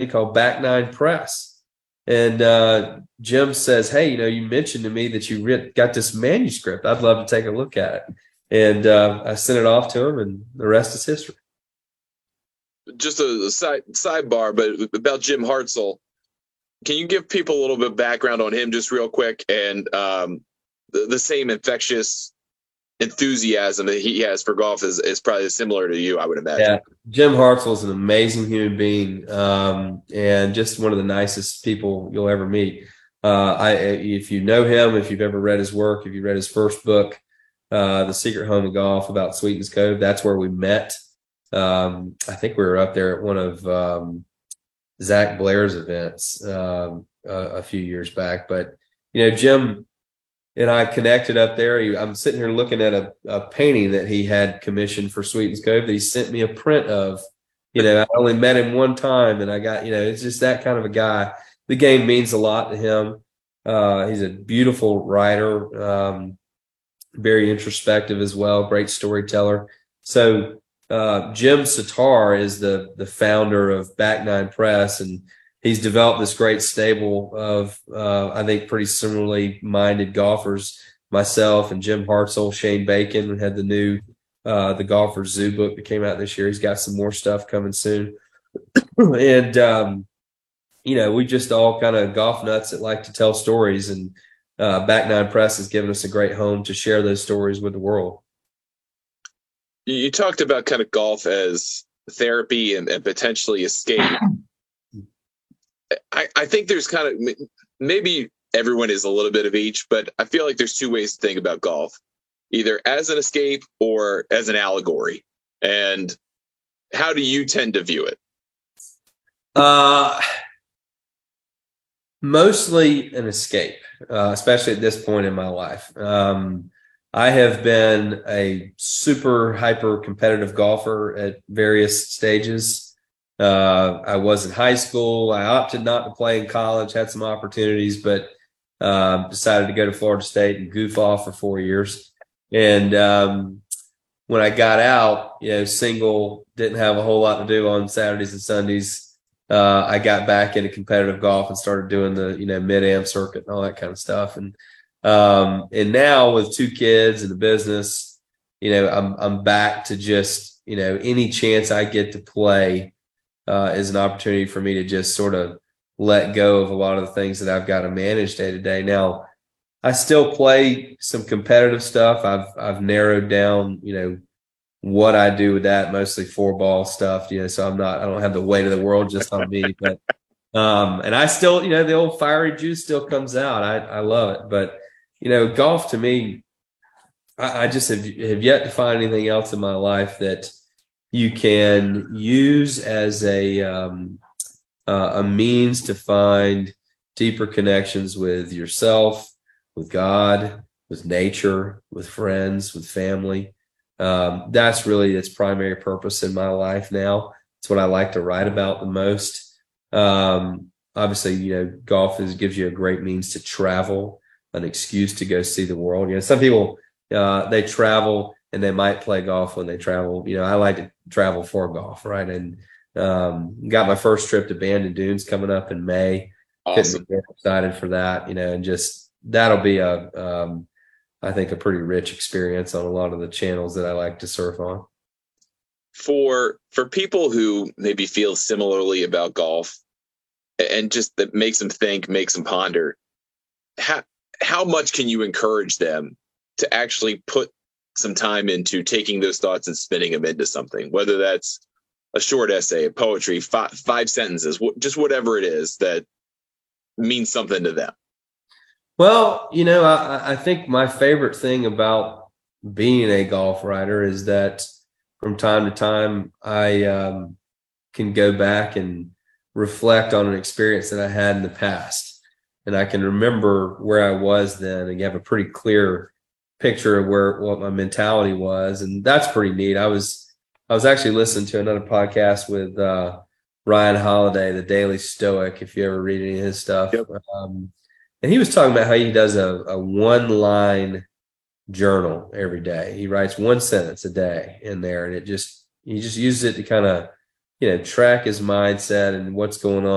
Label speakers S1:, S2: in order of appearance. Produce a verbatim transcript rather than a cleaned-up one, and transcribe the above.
S1: company called Back Nine Press. And uh, Jim says, hey, you know, you mentioned to me that you re- got this manuscript. I'd love to take a look at it. And uh, I sent it off to him, and the rest is history.
S2: Just a, a side sidebar, but about Jim Hartzell, can you give people a little bit of background on him just real quick, and um, the, the same infectious enthusiasm that he has for golf is, is probably similar to you, I would imagine.
S1: Yeah, Jim Hartzell is an amazing human being, um, and just one of the nicest people you'll ever meet. Uh, I, if you know him, if you've ever read his work, if you read his first book, uh, The Secret Home of Golf, about Sweetens Cove, that's where we met. Um, I think we were up there at one of um, Zach Blair's events um, a, a few years back. But, you know, Jim and I connected up there. He, I'm sitting here looking at a, a painting that he had commissioned for Sweetens Cove that he sent me a print of. You know, I only met him one time, and I got, you know, it's just that kind of a guy. The game means a lot to him. Uh, he's a beautiful writer, um, very introspective as well, great storyteller. So uh, Jim Sitar is the the founder of Back Nine Press, and he's developed this great stable of, uh, I think, pretty similarly minded golfers. Myself and Jim Hartzell, Shane Bacon had the new uh, the Golfer's Zoo book that came out this year. He's got some more stuff coming soon, and um, you know, we just all kind of golf nuts that like to tell stories, and uh, Back Nine Press has given us a great home to share those stories with the world.
S2: You talked about kind of golf as therapy and, and potentially escape. I, I think there's kind of, maybe everyone is a little bit of each, but I feel like there's two ways to think about golf, either as an escape or as an allegory. And how do you tend to view it?
S1: Uh, mostly an escape, uh, especially at this point in my life. Um, I have been a super hyper competitive golfer at various stages. Uh, I was in high school. I opted not to play in college, had some opportunities, but uh, decided to go to Florida State and goof off for four years. And um, when I got out, you know, single, didn't have a whole lot to do on Saturdays and Sundays. Uh, I got back into competitive golf and started doing the, you know, mid-am circuit and all that kind of stuff. And um, and now with two kids and the business, you know, I'm I'm back to just, you know, any chance I get to play uh, is an opportunity for me to just sort of let go of a lot of the things that I've got to manage day to day. Now, I still play some competitive stuff. I've I've narrowed down, you know, what I do with that, mostly four ball stuff, you know, so I'm not, I don't have the weight of the world just on me, but, um, and I still, you know, the old fiery juice still comes out. I, I love it, but, you know, golf to me, I, I just have, have yet to find anything else in my life that you can use as a, um, uh, a means to find deeper connections with yourself, with God, with nature, with friends, with family. Um, that's really its primary purpose in my life now. It's what I like to write about the most. Um, obviously, you know, golf is, gives you a great means to travel, an excuse to go see the world. You know, some people, uh, they travel and they might play golf when they travel. You know, I like to travel for golf, right? And um, got my first trip to Bandon Dunes coming up in May.
S2: Awesome.
S1: Couldn't be more excited for that, you know, and just that'll be a, um, I think, a pretty rich experience on a lot of the channels that I like to surf on.
S2: For for people who maybe feel similarly about golf, and just that makes them think, makes them ponder, how how much can you encourage them to actually put some time into taking those thoughts and spinning them into something, whether that's a short essay, a poetry, five, five sentences, just whatever it is that means something to them?
S1: Well, you know, I, I think my favorite thing about being a golf writer is that from time to time I um, can go back and reflect on an experience that I had in the past. And I can remember where I was then and have a pretty clear picture of where what my mentality was. And that's pretty neat. I was I was actually listening to another podcast with uh, Ryan Holiday, The Daily Stoic, if you ever read any of his stuff.
S2: Yep.
S1: Um, And he was talking about how he does a, a one-line journal every day. He writes one sentence a day in there, and it just he just uses it to kind of, you know, track his mindset and what's going on.